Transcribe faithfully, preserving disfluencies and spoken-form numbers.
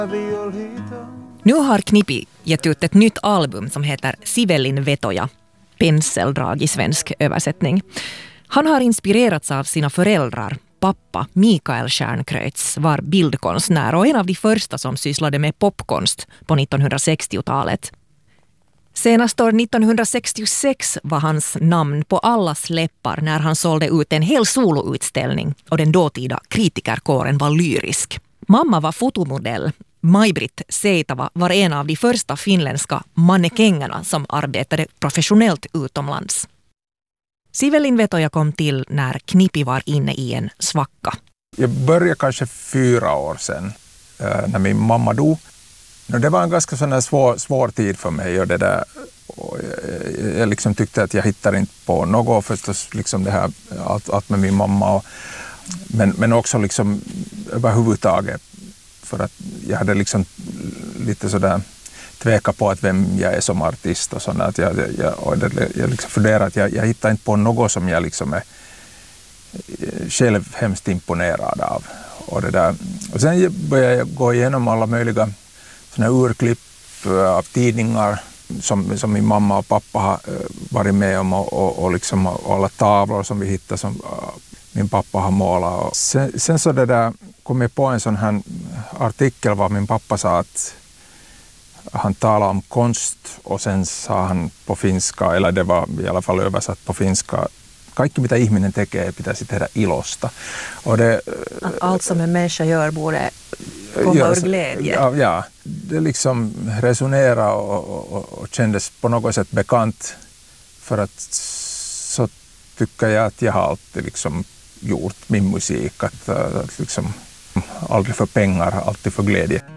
Nu har Knippi gett ut ett nytt album som heter Sivellin vetoja, penseldrag i svensk översättning. Han har inspirerats av sina föräldrar. Pappa Mikael Stjärnkreutz var bildkonstnär och en av de första som sysslade med popkonst på nittonhundrasextiotalet. Senast år nittonhundrasextiosex var hans namn på allas läppar när han sålde ut en hel soloutställning och den dåtida kritikerkåren var lyrisk. Mamma var fotomodell. Maj-Britt Seitava var en av de första finländska mannekängerna som arbetade professionellt utomlands. Sivellin vetoja kom till när Knippi var inne i en svacka. Jag började kanske fyra år sedan när min mamma dog. Det var en ganska sån här svår, svår tid för mig och det där. Och jag, jag liksom tyckte att jag hittade inte på något förstås liksom det här allt, allt med min mamma och, men, men också liksom överhuvudtaget för att jag hade liksom lite sådär tveka på att vem jag är som artist och sådär att jag, jag, och det, jag liksom funderade att jag, jag hittade inte på något som jag liksom är själv hemskt imponerad av och det där. Och sen började jag gå igenom alla möjliga sådana urklipp av tidningar som, som min mamma och pappa har varit med om och, och, och, liksom, och alla tavlor som vi hittade som min pappa har målat. Och sen, sen så det där kom jag på en sån här artikel var min pappa sa att han talade om konst och sen sa han på finska, eller det var i alla fall översatt på finska, kaikki mitä ihminen tekee pitäisi tehdä ilosta. Och det, att allt som en människa gör borde komma ja, ur glädje. Ja, ja, det liksom resonerade och, och, och kändes på något sätt bekant för att så tycker jag att jag har alltid liksom gjort min musik. Att, att liksom aldrig för pengar, alltid för glädje.